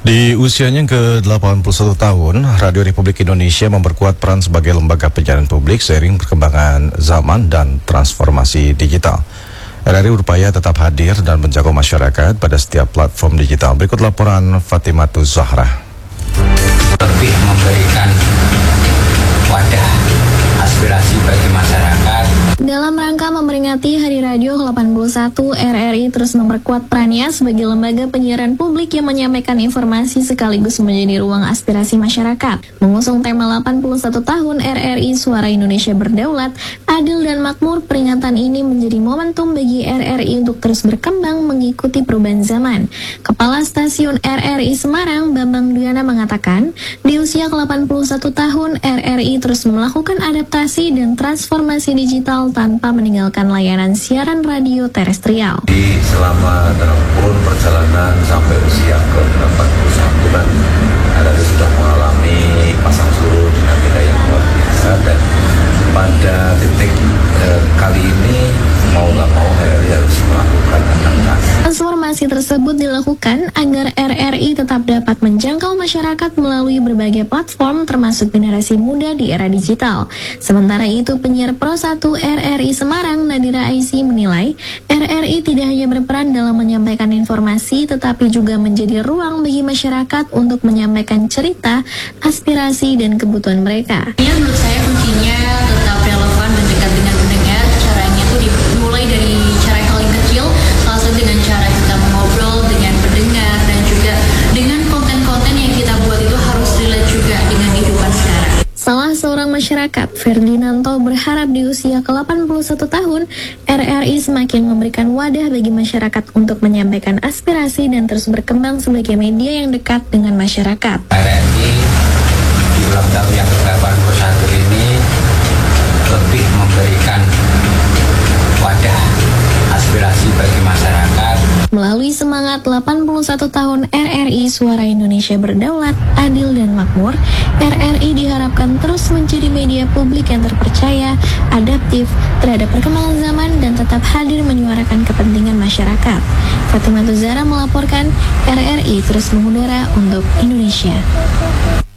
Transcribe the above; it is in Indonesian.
Di usianya yang ke-81 tahun, Radio Republik Indonesia memperkuat peran sebagai lembaga penyiaran publik seiring perkembangan zaman dan transformasi digital. RRI berupaya tetap hadir dan menjangkau masyarakat pada setiap platform digital. Berikut laporan Fatimatus Zahra. Lebih memberikan wadah aspirasi bagi masyarakat. Dalam rangka memperingati Hari Radio ke-81, RRI terus memperkuat perannya sebagai lembaga penyiaran publik yang menyampaikan informasi sekaligus menjadi ruang aspirasi masyarakat. Mengusung tema 81 tahun RRI Suara Indonesia Berdaulat, Adil dan Makmur, peringatan ini menjadi momentum bagi RRI untuk terus berkembang mengikuti perubahan zaman. Kepala Stasiun RRI Semarang, Bambang Dwiana mengatakan, di usia ke-81 tahun, RRI terus melakukan adaptasi dan transformasi digital tanpa meninggalkan layanan siaran radio terestrial. Selama dalam kurun perjalanan sampai usia ke-81 kan RRI sudah mengalami pasang surut dinamika yang luar biasa, dan pada titik kali ini mau nggak mau RRI harus melakukan adaptasi. Transformasi tersebut dilakukan agar RRI tetap dapat menjangkau masyarakat melalui berbagai platform termasuk generasi muda di era digital. Sementara itu, penyiar Pro 1 RRI Semarang, Nadira Aisy, menilai RRI tidak hanya berperan dalam menyampaikan informasi tetapi juga menjadi ruang bagi masyarakat untuk menyampaikan cerita, aspirasi, dan kebutuhan mereka. Menurut saya kuncinya tetap relevan dan dekat dengan pendengar. Caranya tuh dimulai dari cara yang paling kecil, salah satu dengan cara kita mengobrol dengan pendengar, dan juga dengan konten-konten yang kita buat itu harus relate juga dengan kehidupan sekarang. Salah seorang masyarakat, Ferdinanto, berharap di usia ke-81 tahun, RRI semakin memberikan wadah bagi masyarakat untuk menyampaikan aspirasi dan terus berkembang sebagai media yang dekat dengan masyarakat. RRI di ulang tahun yang ke-81 ini lebih memberikan wadah aspirasi bagi masyarakat. Melalui semangat 81 tahun RRI Suara Indonesia Berdaulat, Adil dan Makmur, RRI diharapkan terus menjadi media publik yang terpercaya, adaptif terhadap perkembangan zaman, dan tetap hadir menyuarakan kepentingan masyarakat. Fatimatus Zahra melaporkan, RRI terus mengudara untuk Indonesia.